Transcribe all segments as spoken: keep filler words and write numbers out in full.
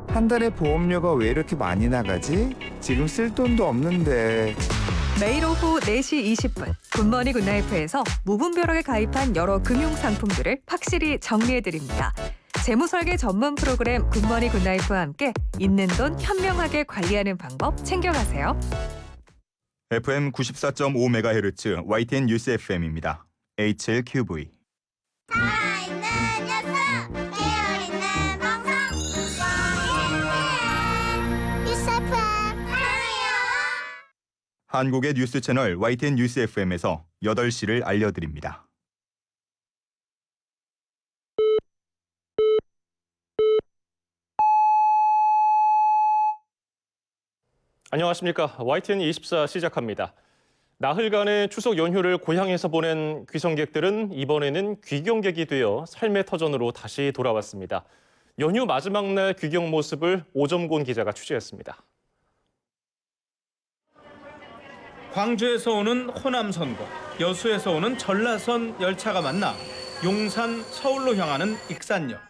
한 달에 보험료가 왜 이렇게 많이 나가지? 지금 쓸 돈도 없는데. 매일 오후 네 시 이십 분 굿모닝 굿나이프에서 무분별하게 가입한 여러 금융 상품들을 확실히 정리해드립니다. 재무설계 전문 프로그램 굿모닝 굿나이프와 함께 있는 돈 현명하게 관리하는 방법 챙겨가세요. 에프엠 구십사 점 오 메가헤르츠 와이티엔 뉴스 에프엠입니다. 에이치엘큐브이. 살아있는 뉴스, 깨어있는 방송, 와이티엔 뉴스 에프엠 사랑해요. 한국의 뉴스 채널 와이티엔 뉴스 에프엠에서 여덟 시를 알려드립니다. 안녕하십니까. 와이티엔 이십사 시작합니다. 나흘간의 추석 연휴를 고향에서 보낸 귀성객들은 이번에는 귀경객이 되어 삶의 터전으로 다시 돌아왔습니다. 연휴 마지막 날 귀경 모습을 오점곤 기자가 취재했습니다. 광주에서 오는 호남선과 여수에서 오는 전라선 열차가 만나 용산, 서울로 향하는 익산역.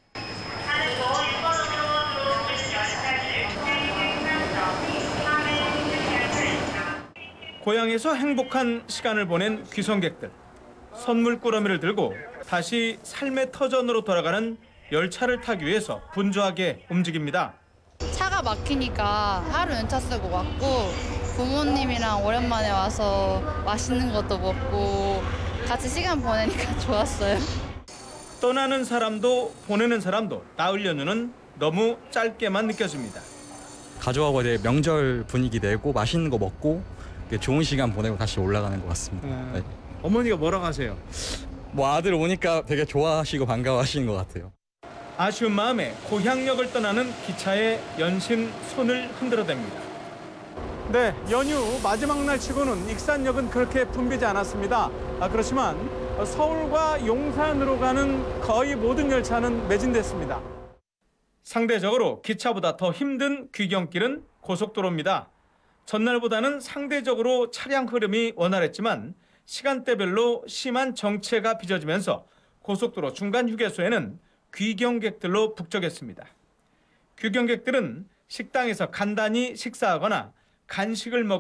고향에서 행복한 시간을 보낸 귀성객들. 선물 꾸러미를 들고 다시 삶의 터전으로 돌아가는 열차를 타기 위해서 분주하게 움직입니다. 차가 막히니까 하루 연차 쓰고 왔고 부모님이랑 오랜만에 와서 맛있는 것도 먹고 같이 시간 보내니까 좋았어요. 떠나는 사람도 보내는 사람도 나흘 연휴는 너무 짧게만 느껴집니다. 가족하고 이제 명절 분위기 내고 맛있는 거 먹고 좋은 시간 보내고 다시 올라가는 것 같습니다. 네. 어머니가 뭐라고 하세요? 뭐 아들 오니까 되게 좋아하시고 반가워하시는 것 같아요. 아쉬운 마음에 고향역을 떠나는 기차의 연신 손을 흔들어댑니다. 네, 연휴 마지막 날 치고는 익산역은 그렇게 붐비지 않았습니다. 아, 그렇지만 서울과 용산으로 가는 거의 모든 열차는 매진됐습니다. 상대적으로 기차보다 더 힘든 귀경길은 고속도로입니다. 전날보다는 상대적으로 차량 흐름이 원활했지만 시간대별로 심한 정체가 빚어지면서 고속도로 중간 휴게소에는 귀경객들로 북적였습니다. 귀경객들은 식당에서 간단히 식사하거나 간식을 먹